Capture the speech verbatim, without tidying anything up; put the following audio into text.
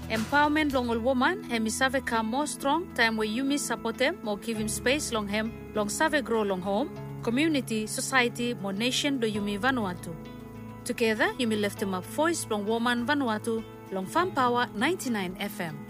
Empowerment long all woman, hemi save come more strong, time where you miss support them, more give him space long hem, long save grow long home, community, society, more nation do you me Vanuatu. Together, you may lift him up voice long woman Vanuatu, long Farm Power ninety-nine F M.